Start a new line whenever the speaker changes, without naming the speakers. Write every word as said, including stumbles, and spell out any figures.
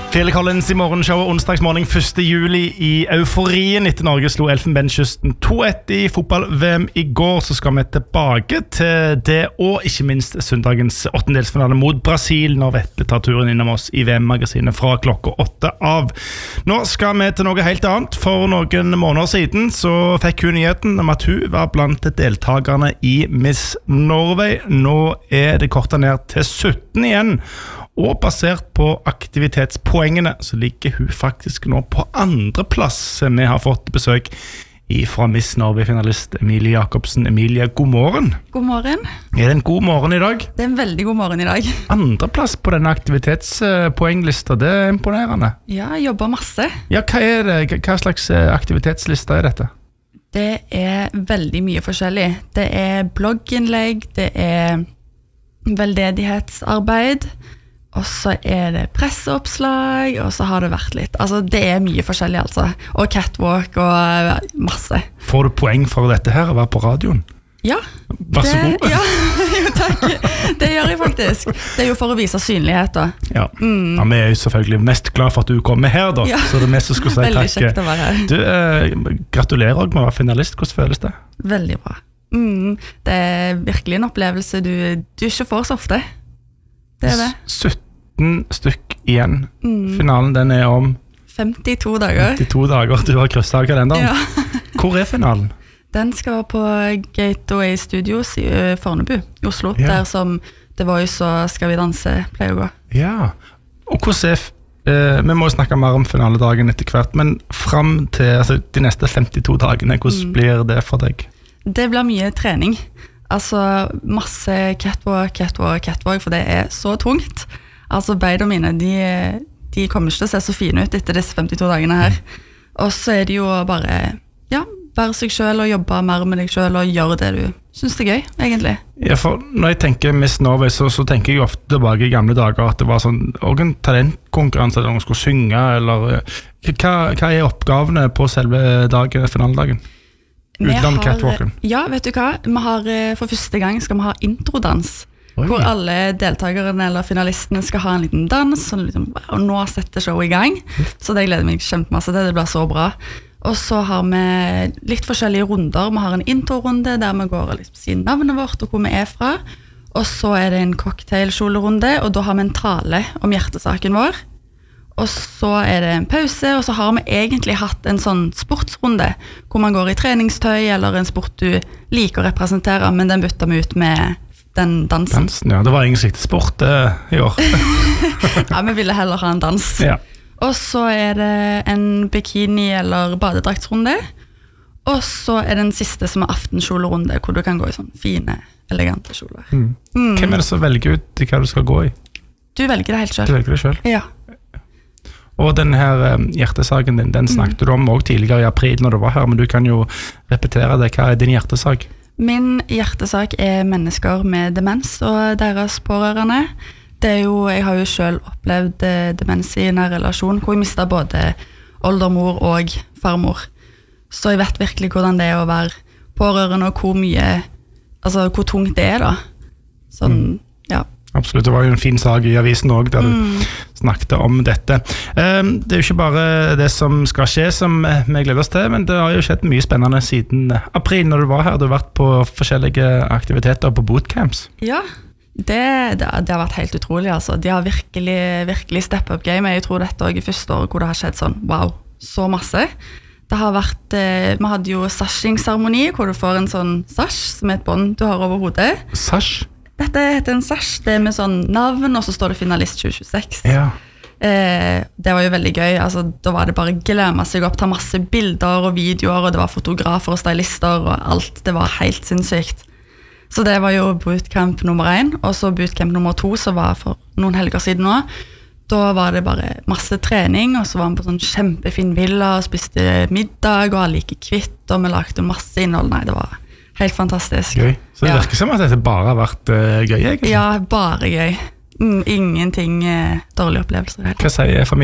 Phil Collins I morgenshowet onsdagsmorgen første juli I euforien etter Norge slo Elfenbenskysten to ett I fotball-VM I går. Så skal vi tilbake til det og ikke minst søndagens åttendelsfinale mot Brasil når Vetle tar turen innom oss I VM-magasinet fra klokka åtte av. Nå skal vi til noe helt annet. For noen måneder siden så fikk hun nyheten om at hun var blant deltagerne I Miss Norway. Nå er det kortet ned til sytten igjen. Og basert på aktivitetspoengene så ligger hun faktisk nå på andre plass. Vi har fått besøk fra Miss Norway-finalist Emilie Jacobsen. Emilie, god morgen.
God morgen.
Er det en god morgen I dag?
Det er en veldig god morgen I dag.
Andre plass på denne aktivitetspoenglista, det er imponerende.
Ja, jeg jobber masse.
Ja, hva er det? Hva slags aktivitetslista er dette?
Det er veldig mye forskjellig. Det er blogginnlegg, det er veldedighetsarbeid, og så er det presseoppslag, og så har det vært litt. Altså, det er mye forskjellig, altså. Og catwalk og masse. Får
du poeng for dette her, å være på radioen?
Ja.
Vær så god.
Ja, jo, takk. Det gjør jeg faktisk. Det er jo for å vise synlighet, da.
Ja, mm. ja vi er jo selvfølgelig mest glad for at du kommer her, da. Ja. Så det er mest som skulle si
veldig
takk.
Veldig kjekt å være her.
Du, eh, gratulerer med å være finalist. Hvordan føles det?
Veldig bra. Mm, det er virkelig en opplevelse du, du ikke får så ofte. Det er det. sytten stykk igjen. Mm. Finalen den er om femtito dager. femtito dager, du har krysset av kalenderen. Ja. Hvor er finalen? Den skal være på Gateway Studios I Fornebu, I Oslo. Ja. Der som The Voice og Skal vi danse pleier å gå. Ja, og hvordan er eh, vi må snakke mer om finaledagen etter hvert, men frem til altså, de neste femtito dagene, hvordan mm. blir det for deg? Det blir mye trening. Altså masse catwalk, catwalk, catwalk, for det er så tungt. Altså beina mine, de, de kommer ikke til å se så fine ut etter disse femtito dagene her. Og så er det jo bare, ja, være seg selv og jobbe mer med deg selv og gjøre det du synes det er gøy, egentlig. Ja, for når jeg tenker Miss Norway, så, så tenker jeg ofte tilbake I gamle dager at det var sånn, også en talentkonkurranse, eller noen skulle synge, eller hva, hva er oppgavene på selve dagen, finaledagen? Utenom catwalken. Ja, vet du hva? Vi har, for første gang skal vi ha introdans, Oi. Hvor alle deltakerne eller finalistene skal ha en liten dans, og, liksom, og nå setter showet I gang. Så det gleder meg kjempemasse til, det blir så bra. Og så har vi litt forskjellige runder. Vi har en intro-runde der vi går og liksom, sier navnet vårt og hvor vi er fra. Og så er det en cocktail-kjolerunde, og da har vi en tale om hjertesaken vår. Og så er det en pause, og så har vi egentlig hatt en sånn sportsrunde, hvor man går I treningstøy, eller en sport du liker å representere, men den bytter vi ut med den dansen. Dansen, ja. Det var ingen slikt sport eh, I år. Ja, vi ville heller ha en dans. Ja. Og så er det en bikini- eller badedraktsrunde, og så er det den siste som er aftenkjolerunde, hvor du kan gå I sånn fine, elegante kjoler. Mm. Mm. Hvem er det som velger ut hva du skal gå I? Du velger det helt selv. Du velger det selv? Ja. Og den her um, hjertesaken din, den snakket mm. du om også tidligere I april når du var her, men du kan jo repetere det. Hva er din hjertesak? Min hjertesak er mennesker med demens og deres pårørende. Det er jo, jeg har jo selv opplevd eh, demens I en relasjon, hvor jeg mistet både oldemor og farmor. Så jeg vet virkelig hvordan det er å være pårørende, og hvor mye, altså hvor tungt det er da. Sånn, mm. ja. Absolutt, det var jo en fin sak I avisen også, der mm. du snakket om dette. Um, det er jo ikke bare det som skal skje som vi gleder oss til, men det har jo skjedd mye spennende siden april når du var her. Du har vært på forskjellige aktiviteter på bootcamps. Ja, det, det, det har vært helt utrolig. Altså. De har virkelig, virkelig steppet up game. Jeg tror dette også I første år hvor det har skjedd sånn, wow, så masse. Det har vært, eh, vi hadde jo sashing-seremoni, hvor du får en sånn sash, som er et bånd du har over hodet. Sash? Dette heter en sash, det er med sånn navn, og så står det finalist tjue tjueseks. Ja. Eh, det var jo veldig gøy, altså, da var det bare glemme seg opp, ta masse bilder og videoer, og det var fotografer og stylister og alt, det var helt sinnssykt. Så det var jo bootcamp nummer én, og så bootcamp nummer to, som var for noen helger siden nå. Da var det bare masse trening, og så var vi på sånn kjempefin villa, og spiste middag, og alle gikk I kvitt, og vi lagde masse innhold. Nei, det var helt fantastisk. Gøy. Så det ja. Virker som at dette bare har vært uh, gøy, egentlig? Ja, bare gøy. Mm, ingenting uh, dårlige opplevelser. Hva sier familien?